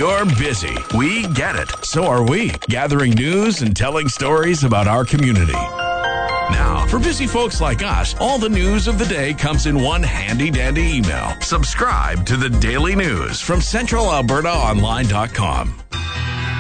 You're busy. We get it. So are we, gathering news and telling stories about our community. Now, for busy folks like us, all the news of the day comes in one handy-dandy email. Subscribe to the Daily News from CentralAlbertaOnline.com.